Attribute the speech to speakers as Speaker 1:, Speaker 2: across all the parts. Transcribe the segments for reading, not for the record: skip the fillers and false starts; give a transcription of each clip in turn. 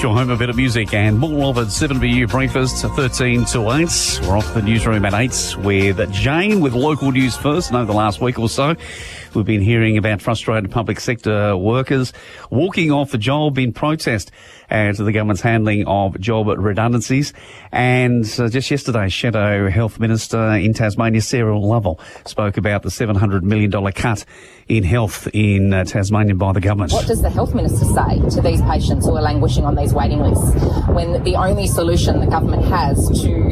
Speaker 1: your home of better music and more of it. 7BU Breakfast, 13 to 8. We're off the newsroom at 8 with Jane with local news first. And over the last week or so, we've been hearing about frustrated public sector workers walking off the job in protest to the government's handling of job redundancies. And just yesterday, Shadow Health Minister in Tasmania, Sarah Lovell, spoke about the $700 million cut in health in Tasmania by the government.
Speaker 2: What does the Health Minister say to these patients who are languishing on these waiting lists when the only solution the government has to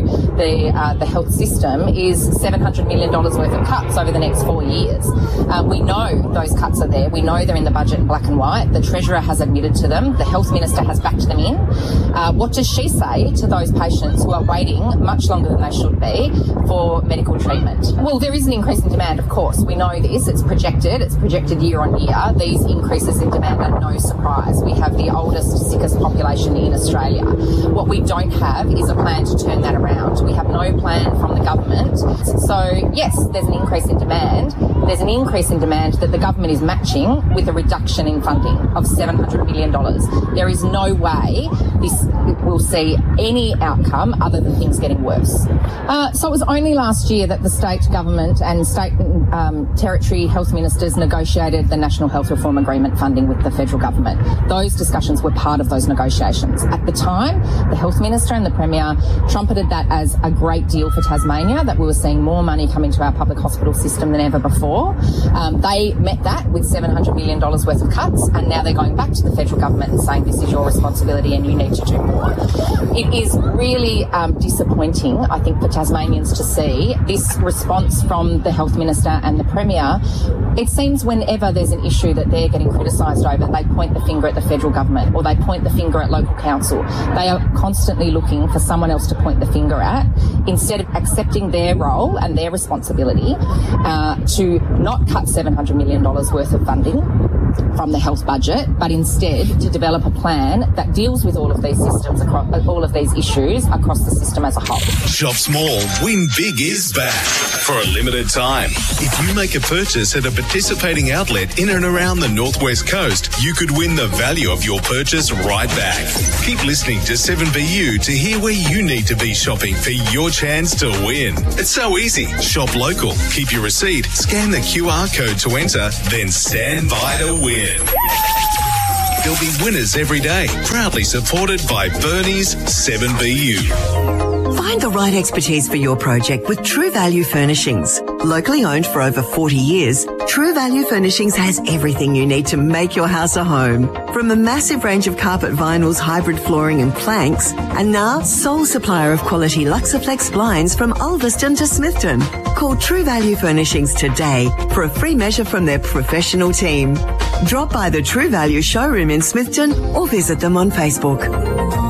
Speaker 2: the health system is $700 million worth of cuts over the next 4 years? We know those cuts are there. We know they're in the budget in black and white. The Treasurer has admitted to them. The Health Minister has backed them in. What does she say to those patients who are waiting much longer than they should be for medical treatment? Well, there is an increase in demand, of course. We know this. It's projected. It's projected year on year. These increases in demand are no surprise. We have the oldest, sickest population in Australia. What we don't have is a plan to turn that around. We have no plan from the government. So, yes, there's an increase in demand. There's an increase in demand that the government is matching with a reduction in funding of $700 million. There is no way this will see any outcome other than things getting worse. So it was only last year that the state government and state territory health ministers negotiated the National Health Reform Agreement funding with the federal government. Those discussions were part of those negotiations. At the time, the Health Minister and the Premier trumpeted that as a great deal for Tasmania, that we were seeing more money come into our public hospital system than ever before. They met that with $700 million worth of cuts, and now they're going back to the federal government and saying this is your responsibility and you need to do more. It is really disappointing, I think, for Tasmanians to see this response from the Health Minister and the Premier. It seems whenever there's an issue that they're getting criticised over, they point the finger at the federal government or they point the finger at local council. They are constantly looking for someone else to point the finger at instead of accepting their role and their responsibility to not cut $700 million worth of funding from the health budget, but instead to develop a plan that deals with all of these systems, across all of these issues across the system as a whole.
Speaker 3: Shop small, win big is back for a limited time. If you make a purchase at a participating outlet in and around the Northwest Coast, you could win the value of your purchase right back. Keep listening to 7BU to hear where you need to be shopping for your chance to win. It's so easy. Shop local, keep your receipt, scan the QR code to enter, then stand by to win. There'll be winners every day, proudly supported by Bernie's 7BU.
Speaker 4: Find the right expertise for your project with True Value Furnishings. Locally owned for over 40 years, True Value Furnishings has everything you need to make your house a home. From a massive range of carpet vinyls, hybrid flooring and planks, and now sole supplier of quality Luxaflex blinds from Ulverston to Smithton. Call True Value Furnishings today for a free measure from their professional team. Drop by the True Value showroom in Smithton or visit them on Facebook.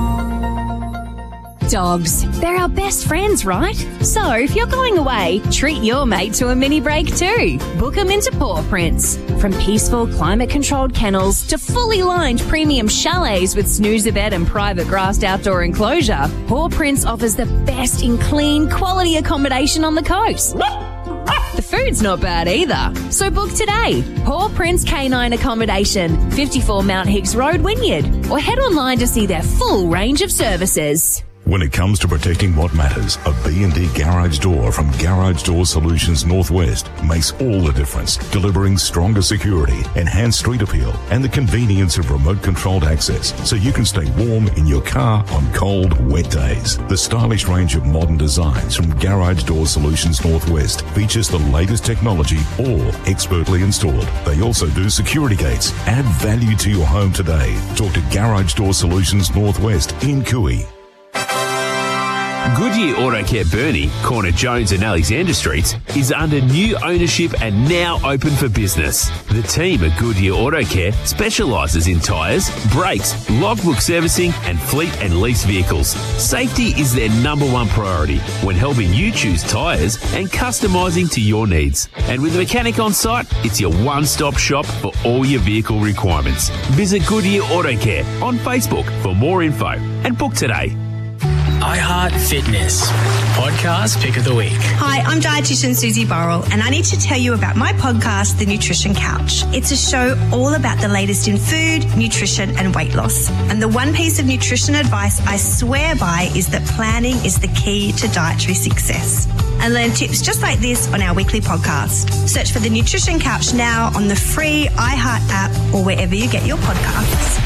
Speaker 5: Dogs. They're our best friends, right? So if you're going away, treat your mate to a mini break too. Book them into Paw Prints. From peaceful, climate-controlled kennels to fully lined premium chalets with snoozer bed and private grassed outdoor enclosure, Paw Prints offers the best in clean, quality accommodation on the coast. The food's not bad either. So book today. Paw Prints Canine Accommodation, 54 Mount Hicks Road, Wynyard. Or head online to see their full range of services.
Speaker 6: When it comes to protecting what matters, a B&D garage door from Garage Door Solutions Northwest makes all the difference, delivering stronger security, enhanced street appeal, and the convenience of remote-controlled access so you can stay warm in your car on cold, wet days. The stylish range of modern designs from Garage Door Solutions Northwest features the latest technology, all expertly installed. They also do security gates. Add value to your home today. Talk to Garage Door Solutions Northwest in Cooey.
Speaker 7: Goodyear Auto Care Burnie, corner Jones and Alexander Streets, is under new ownership and now open for business. The team at Goodyear Auto Care specialises in tyres, brakes, logbook servicing and fleet and lease vehicles. Safety is their number one priority when helping you choose tyres and customising to your needs. And with a mechanic on site, it's your one-stop shop for all your vehicle requirements. Visit Goodyear Auto Care on Facebook for more info and book today.
Speaker 8: iHeart Fitness Podcast Pick of the Week.
Speaker 9: Hi, I'm dietitian Susie Burrell, and I need to tell you about my podcast, The Nutrition Couch. It's a show all about the latest in food, nutrition, and weight loss. And the one piece of nutrition advice I swear by is that planning is the key to dietary success. And learn tips just like this on our weekly podcast. Search for The Nutrition Couch now on the free iHeart app or wherever you get your podcasts.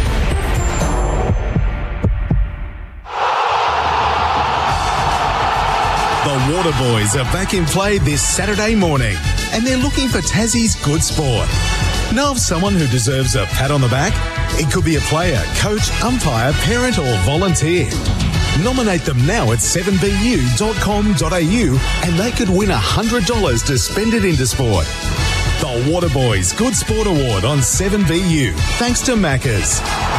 Speaker 3: The Waterboys are back in play this Saturday morning, and they're looking for Tassie's good sport. Know of someone who deserves a pat on the back? It could be a player, coach, umpire, parent or volunteer. Nominate them now at 7bu.com.au and they could win $100 to spend it into sport. The Waterboys Good Sport Award on 7BU, thanks to Macca's.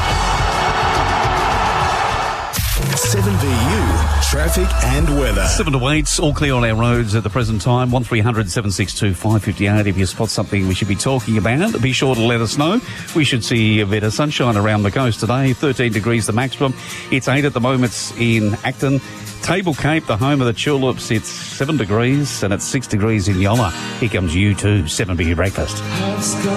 Speaker 3: 7BU, traffic and weather.
Speaker 1: 7 to 8, all clear on our roads at the present time. 1300 762 558. If you spot something we should be talking about, be sure to let us know. We should see a bit of sunshine around the coast today. 13 degrees the maximum. It's 8 at the moment in Acton. Table Cape, the home of the tulips, it's 7 degrees and it's 6 degrees in Yolla. Here comes U2, 7BU Breakfast.